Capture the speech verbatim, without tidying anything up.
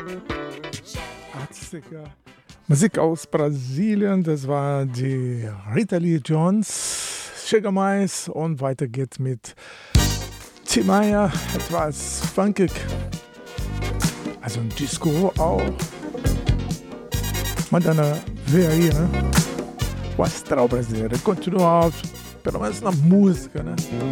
Musik aus Brasilien, das war die Rita Lee Jones, Sugar Mice, und weiter geht's mit Tim Meyer, etwas funkig, also ein Disco auch. Mas Ana, vê aí, né? O astral brasileiro continua alto, pelo menos na música, né?